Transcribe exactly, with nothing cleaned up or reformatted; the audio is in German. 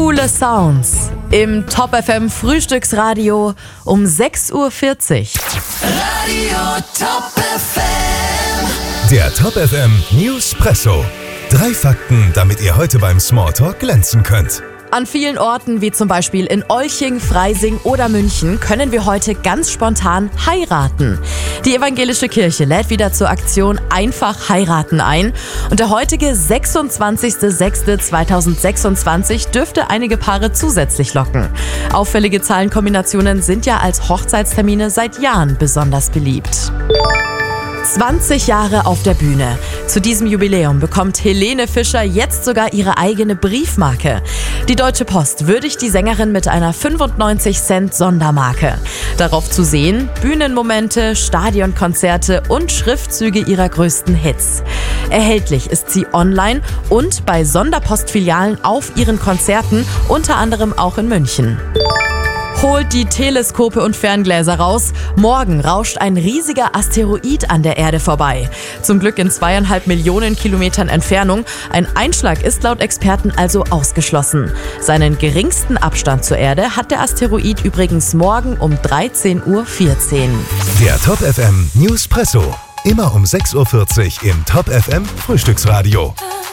Coole Sounds im Top F M Frühstücksradio um sechs Uhr vierzig. Radio Top F M. Der Top F M Newspresso. Drei Fakten, damit ihr heute beim Smalltalk glänzen könnt. An vielen Orten, wie zum Beispiel in Olching, Freising oder München, können wir heute ganz spontan heiraten. Die evangelische Kirche lädt wieder zur Aktion Einfach heiraten ein. Und der heutige sechsundzwanzigster sechster zweitausendsechsundzwanzig dürfte einige Paare zusätzlich locken. Auffällige Zahlenkombinationen sind ja als Hochzeitstermine seit Jahren besonders beliebt. zwanzig Jahre auf der Bühne. Zu diesem Jubiläum bekommt Helene Fischer jetzt sogar ihre eigene Briefmarke. Die Deutsche Post würdigt die Sängerin mit einer fünfundneunzig Cent Sondermarke. Darauf zu sehen Bühnenmomente, Stadionkonzerte und Schriftzüge ihrer größten Hits. Erhältlich ist sie online und bei Sonderpostfilialen auf ihren Konzerten, unter anderem auch in München. Holt die Teleskope und Ferngläser raus. Morgen rauscht ein riesiger Asteroid an der Erde vorbei. Zum Glück in zweieinhalb Millionen Kilometern Entfernung. Ein Einschlag ist laut Experten also ausgeschlossen. Seinen geringsten Abstand zur Erde hat der Asteroid übrigens morgen um dreizehn Uhr vierzehn. Der Top F M Newspresso. Immer um sechs Uhr vierzig im Top F M Frühstücksradio.